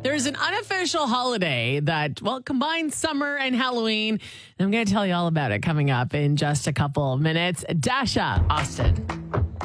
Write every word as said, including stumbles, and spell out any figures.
There's an unofficial holiday that, well, combines summer and Halloween. And I'm going to tell you all about it coming up in just a couple of minutes. Dasha Austin.